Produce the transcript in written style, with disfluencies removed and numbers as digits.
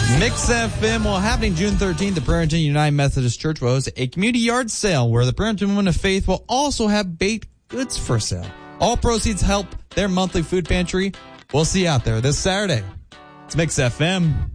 Mix FM, well, happening June 13th, the Bremerton United Methodist Church will host a community yard sale where the Bremerton Women of Faith will also have baked goods for sale. All proceeds help their monthly food pantry. We'll see you out there this Saturday. It's Mix FM.